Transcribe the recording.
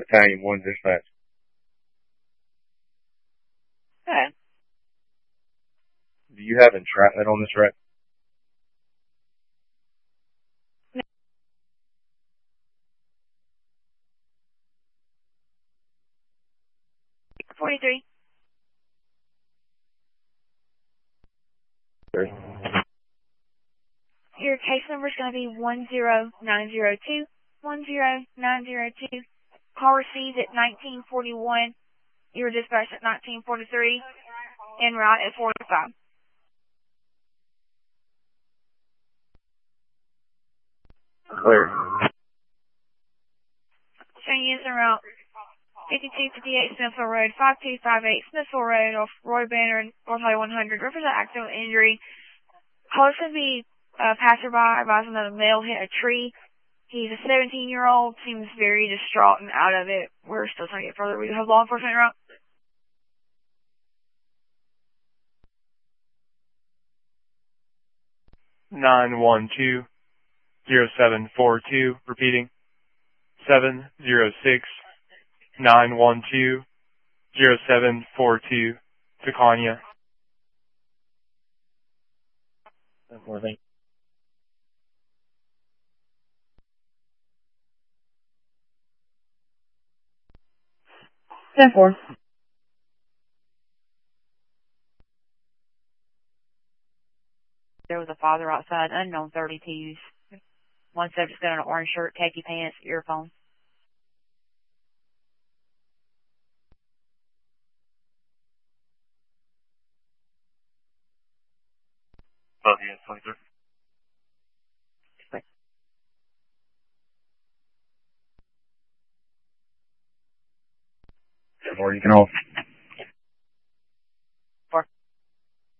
Battalion 1 dispatch. Okay. Do you have entrapment on this wreck? No. 43. Sure. Your case number is going to be 10902. 10902. Call received at 1941. You were dispatched at 1943. En route at 45. Clear. Showing you en route 5258 Smithville Road, 5258 Smithville Road off Roy Banner, North Highway 100. Represent accident injury. Caller should be a passerby advising that a male hit a tree. He's a 17-year-old, seems very distraught and out of it. We're still trying to get further. We have law enforcement route. Nine 702, repeating. 706-912-0742, Tacania. That's one thing. Ten four. There was a father outside, unknown 32s. One subject's got an orange shirt, khaki pants, earphones. Oh, yeah, 23. Or you can all